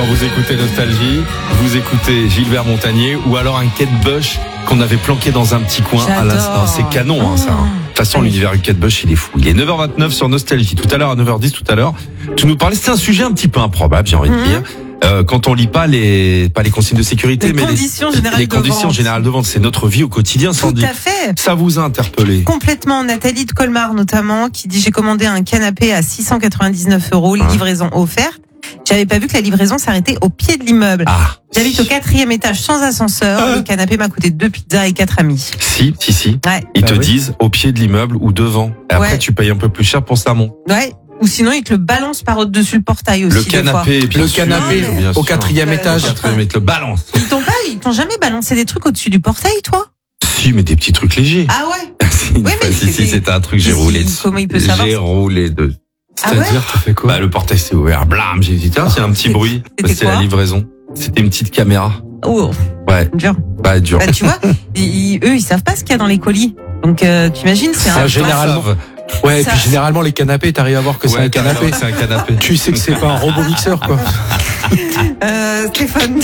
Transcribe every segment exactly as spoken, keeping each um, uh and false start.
quand vous écoutez Nostalgie, vous écoutez Gilbert Montagnier ou alors un Kate Bush qu'on avait planqué dans un petit coin à l'instant. C'est canon, hein, ça. Hein. De toute façon, l'univers du Kate Bush, il est fou. Il est neuf heures vingt-neuf sur Nostalgie. Tout à l'heure, à neuf heures dix, tout à l'heure, tu nous parlais, c'est un sujet un petit peu improbable, j'ai envie de dire. Euh, quand on lit pas les pas les consignes de sécurité, les mais conditions les, générales les de conditions vente. générales de vente, c'est notre vie au quotidien. Tout Sandy. à fait. Ça vous a interpellé? Complètement. Nathalie de Colmar notamment, qui dit j'ai commandé un canapé à six cent quatre-vingt-dix-neuf euros, Hein livraison offerte. J'avais pas vu que la livraison s'arrêtait au pied de l'immeuble. Ah. J'habite au quatrième étage sans ascenseur. Ah. Le canapé m'a coûté deux pizzas et quatre amis. Si, si, si. Ouais. Ils Bah te oui. disent au pied de l'immeuble ou devant. Et après, Ouais. tu payes un peu plus cher pour ça, mon. Ouais. Ou sinon, ils te le balancent par au-dessus le portail aussi. Le des fois. canapé, bien Le sûr, canapé bien au sûr. quatrième Euh, étage. Au quatrième, ils te le balance. Ils t'ont pas, ils t'ont jamais balancé des trucs au-dessus du portail, toi? Si, mais des petits trucs légers. Ah ouais? Si, une Ouais, fois, mais si, si, c'est- c'était un truc, j'ai Qu'est-ce roulé qu'il- dessus. comment il peut savoir J'ai ça roulé dessus. Ah ouais? C'est-à-dire, t'as fait quoi? Bah, le portail s'est ouvert, blam, j'ai dit, tiens, c'est un petit C'était- bruit. c'était Bah, c'est la quoi livraison. C'était une petite caméra. Oh, Ouais, dur. bah, dur. Bah, tu vois, ils- eux, ils savent pas ce qu'il y a dans les colis. Donc, euh, tu imagines, c'est Ça, un généralement. Savent. Ouais, et Ça- puis généralement, les canapés, t'arrives à voir que c'est Ouais, un canapé. C'est un canapé. Tu sais que c'est pas un robot mixeur, quoi. Euh, Stéphane,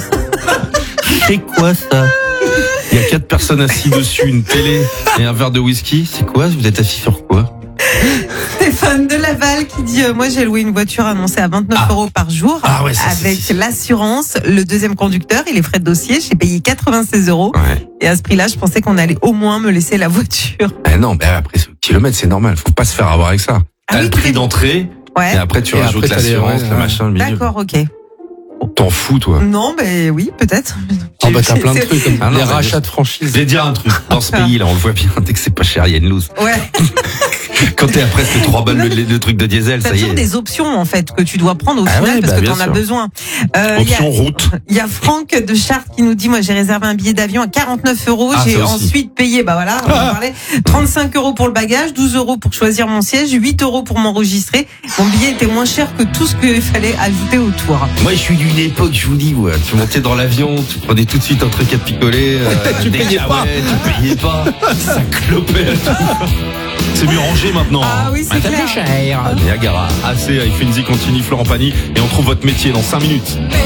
C'est quoi ça? Il y a quatre personnes assises dessus, une télé et un verre de whisky. C'est quoi? Vous êtes assis sur quoi? Stéphane de Laval qui dit euh, moi j'ai loué une voiture annoncée à vingt-neuf Ah. euros par jour Ah ouais, ça, c'est- avec l'assurance, le deuxième conducteur et les frais de dossier. J'ai payé quatre-vingt-seize euros Ouais. et à ce prix-là, je pensais qu'on allait au moins me laisser la voiture. Eh non, bah après, ce kilomètre, c'est normal. Faut pas se faire avoir avec ça. Ah T'as oui, le prix très- d'entrée Ouais. et après tu Et rajoutes après, t'as les- l'assurance, ouais, le ouais. machin, le milieu. D'accord, ok. T'en fous, toi. Non, mais oui, peut-être. Ah bah, t'as plein de C'est- trucs, comme Ah non, les mais rachats de franchise. Je vais dire un truc. Dans ce pays-là, on le voit bien, dès que c'est pas cher, il y a une loose. Ouais. Quand t'es à presque trois balles Non, le, le truc de diesel, T'as ça y toujours est. des options en fait que tu dois prendre au Ah final ouais, parce bah, que bien t'en as sûr. besoin. Euh, il y a- Option route. Il y a Franck de Chartres qui nous dit moi j'ai réservé un billet d'avion à quarante-neuf euros, Ah, j'ai ça aussi. ensuite payé bah voilà, on en parlait, trente-cinq euros pour le bagage, douze euros pour choisir mon siège, huit euros pour m'enregistrer. Mon billet était moins cher que tout ce qu'il fallait ajouter autour. Moi, je suis d'une époque, je vous dis, ouais, tu montais dans l'avion, tu prenais tout de suite un truc à picoler. euh, Tu des payais pas. cahuètes, Tu payais pas. Ça clopait. C'est mieux rangé maintenant. Ah hein. oui, c'est clair. cher. Niagara. Assez, avec Finzi continue, Florent Pagny. Et on trouve votre métier dans cinq minutes.